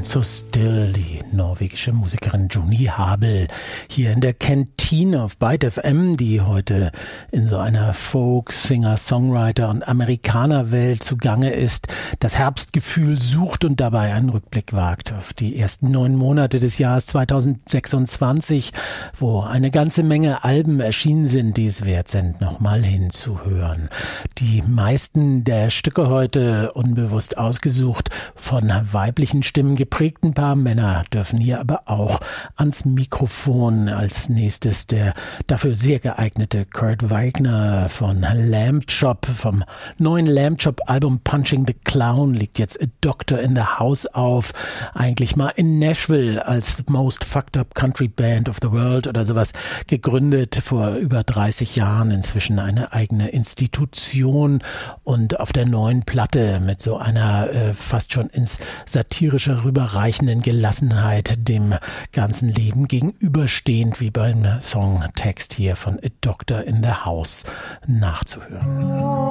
Stand So Still, die norwegische Musikerin Joni Habel, hier in der Kantine auf Byte FM, die heute in so einer Folk-, Singer-, Songwriter- und Amerikanerwelt zugange ist, das Herbstgefühl sucht und dabei einen Rückblick wagt auf die ersten 9 Monate des Jahres 2026, wo eine ganze Menge Alben erschienen sind, die es wert sind, nochmal hinzuhören. Die meisten der Stücke heute unbewusst ausgesucht, von weiblichen Stimmen geprägt. Ein paar Männer dürfen hier aber auch ans Mikrofon. Als nächstes der dafür sehr geeignete Kurt Wagner von Lamb Chop. Vom neuen Lamb Chop Album Punching the Clown liegt jetzt A Doctor in the House auf. Eigentlich mal in Nashville als Most Fucked Up Country Band of the World oder sowas gegründet vor über 30 Jahren. Inzwischen eine eigene Institution und auf der neuen Platte mit so einer fast schon ins Satirische rüberreichenden Gelassenheit dem ganzen Leben gegenüberstehend, wie beim Songtext hier von A Doctor in the House nachzuhören.